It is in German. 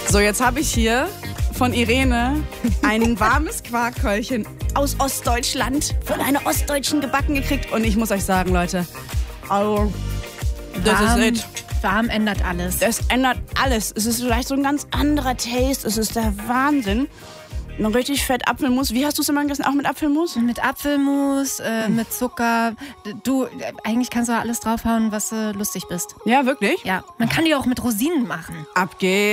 So, jetzt habe ich hier von Irene ein warmes Quarkkeulchen aus Ostdeutschland von einer Ostdeutschen gebacken gekriegt. Und ich muss euch sagen, Leute, also, das ist it. Warm ändert alles. Das ändert alles. Es ist vielleicht so ein ganz anderer Taste. Es ist der Wahnsinn. Noch richtig fett Apfelmus. Wie hast du es immer gegessen? Auch mit Apfelmus? Mit Apfelmus, mit Zucker. Du, eigentlich kannst du alles draufhauen, was du lustig bist. Ja, wirklich? Ja, man kann die auch mit Rosinen machen. Ab geht's.